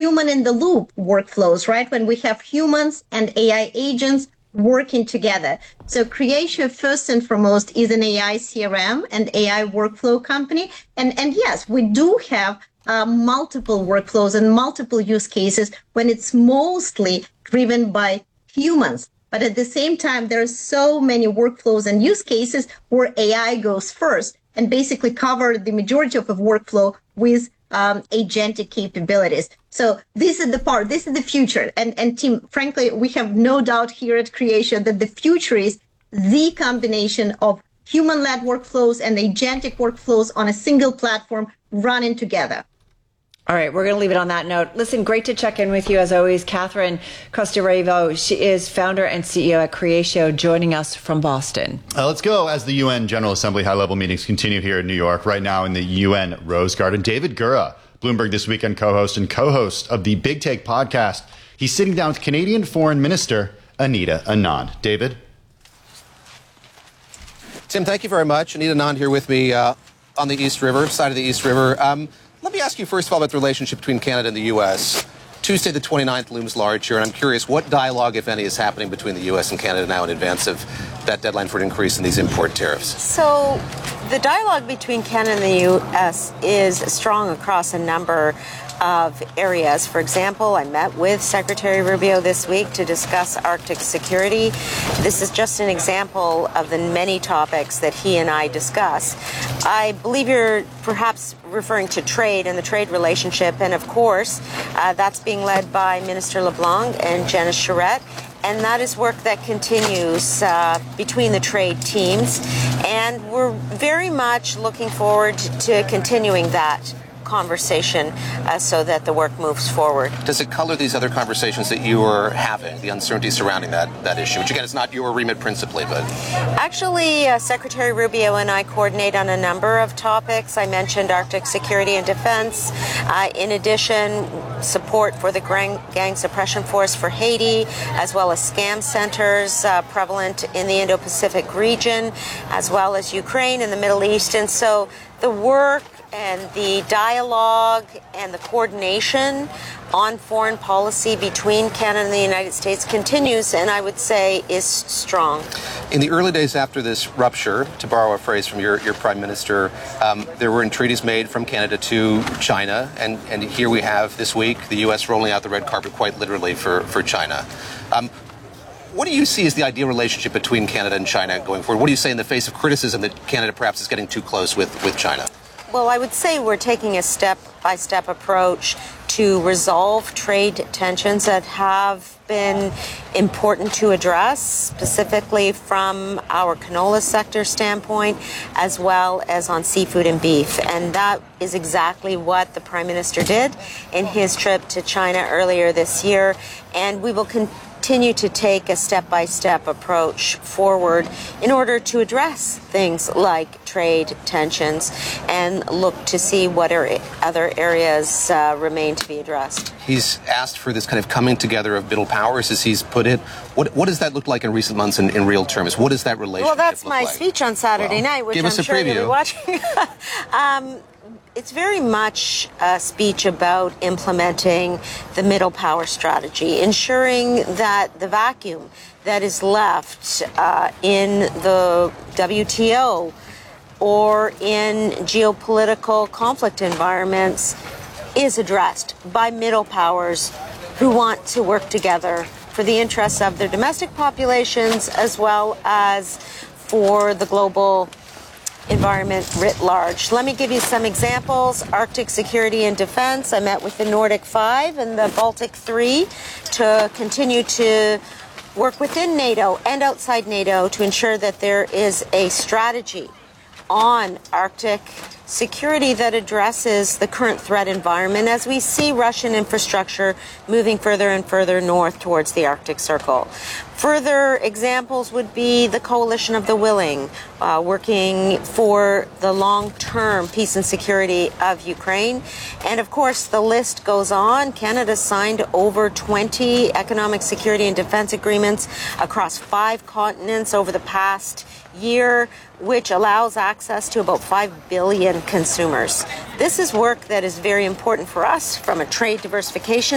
human in the loop workflows, right? When we have humans and AI agents working together. So Creatio, first and foremost, is an AI CRM and AI workflow company. And yes, we do have multiple workflows and multiple use cases when it's mostly driven by humans. But at the same time, there are so many workflows and use cases where AI goes first and basically cover the majority of a workflow with agentic capabilities. So this is the future. And Tim, frankly, we have no doubt here at Creatio that the future is the combination of human-led workflows and agentic workflows on a single platform running together. All right, we're going to leave it on that note. Listen, great to check in with you as always. Catherine Costa-Revo, she is founder and CEO at Creatio, joining us from Boston. Let's go as the UN General Assembly high-level meetings continue here in New York. Right now in the UN Rose Garden, David Gura, Bloomberg This Weekend co-host and co-host of the Big Take podcast. He's sitting down with Canadian Foreign Minister Anita Anand. David? Tim, thank you very much. Anita Anand here with me on the East River, side of the East River. Let me ask you first of all about the relationship between Canada and the U.S. Tuesday the 29th looms large here, and I'm curious what dialogue, if any, is happening between the U.S. and Canada now in advance of that deadline for an increase in these import tariffs? So the dialogue between Canada and the U.S. is strong across a number of areas. For example, I met with Secretary Rubio this week to discuss Arctic security. This is just an example of the many topics that he and I discuss. I believe you're perhaps referring to trade and the trade relationship, and of course, that's being led by Minister LeBlanc and Janice Charette. And that is work that continues between the trade teams. And we're very much looking forward to continuing that conversation so that the work moves forward. Does it color these other conversations that you are having, the uncertainty surrounding that issue, which again is not your remit principally, but... Actually, Secretary Rubio and I coordinate on a number of topics. I mentioned Arctic security and defense. In addition, support for the gang suppression force for Haiti, as well as scam centers prevalent in the Indo-Pacific region, as well as Ukraine and the Middle East. And so the work and the dialogue and the coordination on foreign policy between Canada and the United States continues, and I would say is strong. In the early days after this rupture, to borrow a phrase from your Prime Minister, there were entreaties made from Canada to China, and here we have this week the U.S. rolling out the red carpet quite literally for China. What do you see as the ideal relationship between Canada and China going forward? What do you say in the face of criticism that Canada perhaps is getting too close with China? Well, I would say we're taking a step-by-step approach to resolve trade tensions that have been important to address, specifically from our canola sector standpoint, as well as on seafood and beef. And that is exactly what the Prime Minister did in his trip to China earlier this year. And we will continue to take a step-by-step approach forward in order to address things like trade tensions and look to see what other areas remain to be addressed. He's asked for this kind of coming together of middle powers, as he's put it. What does that look like in recent months in real terms? What does that relationship look like? Well, that's my speech on Saturday night, which I'm sure you'll be watching. It's very much a speech about implementing the middle power strategy, ensuring that the vacuum that is left in the WTO or in geopolitical conflict environments is addressed by middle powers who want to work together for the interests of their domestic populations as well as for the global environment writ large. Let me give you some examples. Arctic security and defense. I met with the Nordic 5 and the Baltic 3 to continue to work within NATO and outside NATO to ensure that there is a strategy on Arctic security that addresses the current threat environment as we see Russian infrastructure moving further and further north towards the Arctic Circle. Further examples would be the Coalition of the Willing, working for the long-term peace and security of Ukraine. And of course, the list goes on. Canada signed over 20 economic security and defense agreements across 5 continents over the past year, which allows access to about 5 billion consumers. This is work that is very important for us from a trade diversification